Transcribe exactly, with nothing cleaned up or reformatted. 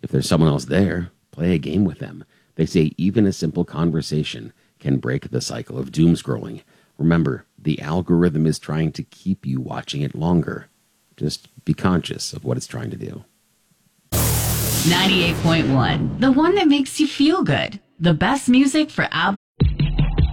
If there's someone else there, play a game with them. They say even a simple conversation can break the cycle of doom scrolling. Remember, the algorithm is trying to keep you watching it longer. Just be conscious of what it's trying to do. ninety-eight point one, the one that makes you feel good. The best music for out.